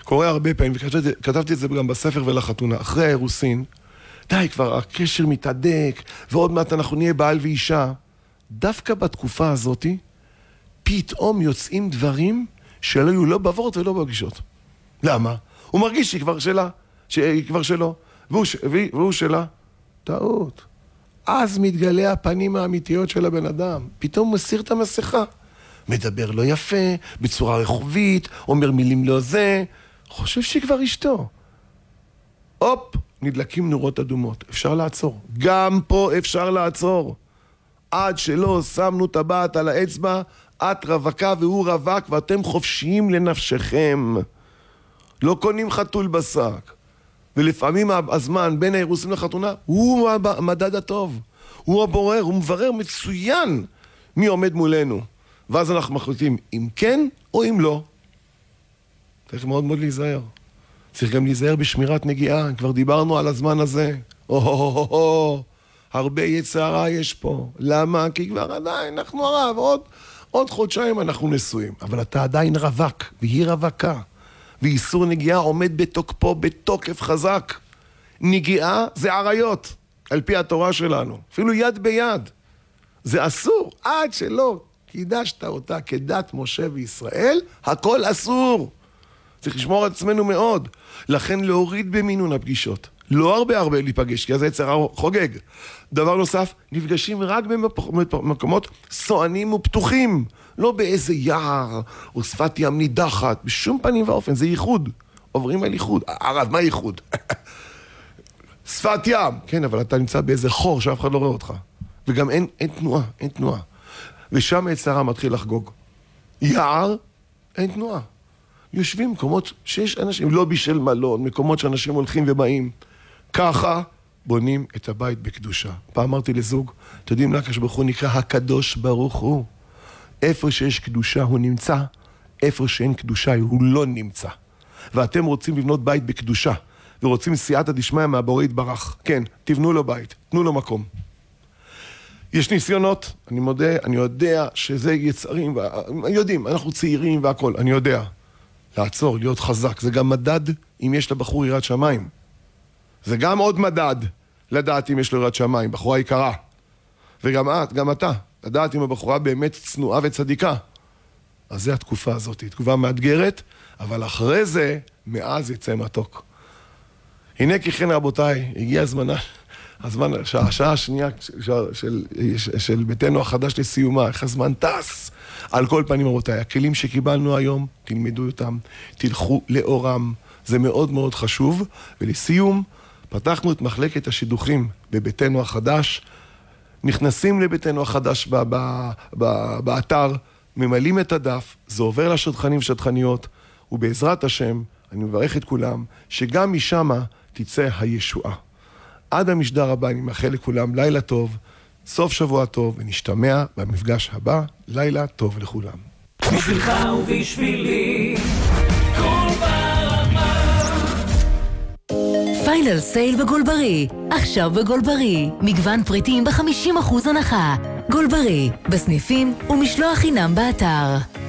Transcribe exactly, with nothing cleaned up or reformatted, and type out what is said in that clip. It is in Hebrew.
קורה הרבה פעמים, וכתבתי את זה גם בספר ולחתונה, אחרי האירוסין, די, כבר הקשר מתהדק, ועוד מעט אנחנו נהיה בעל ואישה. דווקא בתקופה הזאת, פתאום יוצאים דברים שלא יהיו לא בעבורת ולא בפגישות. למה? הוא מרגיש שהיא כבר שלה, שהיא כבר שלו, והוא, והוא שלה. טעות. אז מתגלה הפנים האמיתיות של הבן אדם. פתאום הוא מסיר את המסכה. מדבר לא יפה, בצורה רחובית, אומר מילים לא זה. חושב שהיא כבר אשתו. הופ, נדלקים נורות אדומות. אפשר לעצור. גם פה אפשר לעצור. עד שלא שמנו טבעת על האצבע, את רווקה והוא רווק, ואתם חופשיים לנפשכם. לא קונים חתול בשק. ולפעמים הזמן בין האירוסים לחתונה הוא המדד הטוב. הוא הבורר, הוא מברר מצוין מי עומד מולנו. ואז אנחנו מחליטים אם כן או אם לא. צריך מאוד מאוד להיזהר. צריך גם להיזהר בשמירת נגיעה. כבר דיברנו על הזמן הזה. או-הו-הו-הו. הרבה יצרה יש פה. למה? כי כבר עדיין אנחנו הרב. עוד, עוד חודשיים אנחנו נשואים. אבל אתה עדיין רווק, והיא רווקה. ואיסור נגיעה עומד בתוקפו, בתוקף חזק. נגיעה זה עריות, על פי התורה שלנו. אפילו יד ביד. זה אסור. עד שלא קידשת אותה כדת משה וישראל, הכל אסור. צריך לשמור על עצמנו מאוד. לכן להוריד במינון הפגישות. לא הרבה הרבה להיפגש, כי אז היצר חוגג. דבר נוסף, נפגשים רק במקומות סוענים ופתוחים. לא באיזה יער או שפת ים נידחת, בשום פנים ואופן, זה ייחוד. עוברים על ייחוד. הרב, מה ייחוד? שפת ים. כן, אבל אתה נמצא באיזה חור שאף אחד לא רואה אותך. וגם אין, אין תנועה, אין תנועה. ושם היצרה מתחיל לחגוג. יער, אין תנועה. יושבים מקומות שיש אנשים, לא בשל מלון, מקומות שאנשים הולכים ובאים. ככה בונים את הבית בקדושה. פעם אמרתי לזוג, אתם יודעים מה הקדוש ברוך הוא נקרא הקדוש ברוך הוא. איפה שיש קדושה הוא נמצא, איפה שאין קדושה הוא לא נמצא. ואתם רוצים לבנות בית בקדושה, ורוצים סייעתא דשמיא מהבורא יתברך. כן, תבנו לו בית, תנו לו מקום. יש ניסיונות, אני מודה, אני יודע שזה יצרים, יודעים, אנחנו צעירים והכל, אני יודע. לעצור, להיות חזק, זה גם מדד אם יש לבחור יראת שמיים. זה גם עוד מדד לדעת אם יש לו יראת שמיים, בחורה יקרה. וגם את, גם אתה, לדעת אם הבחורה באמת צנועה וצדיקה. אז זה התקופה הזאת, תקופה מאתגרת, אבל אחרי זה, מאז יצא מתוק. הנה כי כן רבותיי, הגיע הזמן, הזמן, השעה השנייה של, של, של, של ביתנו החדש לסיומה, איך הזמן טס. על כל פנים רבותיי, הכלים שקיבלנו היום, תלמדו אותם, תלכו לאורם, זה מאוד מאוד חשוב. ולסיום, פתחנו את מחלקת השידוכים בביתנו החדש, נכנסים לביתנו החדש ב- ב- ב- באתר, ממלאים את הדף, זה עובר לשדכנים ושדכניות, ובעזרת השם, אני מברך את כולם, שגם משם תצא הישועה. עד המשדר הבא, אני מאחל לכולם לילה טוב, סוף שבוע טוב, ונשתמע במפגש הבא, לילה טוב לכולם. בשבילך ובשבילי, כל ברמה. פיינל סייל בגולברי, עכשיו בגולברי, מגוון פריטים ב-חמישים אחוז הנחה. גולברי, בסניפים ומשלוח חינם באתר.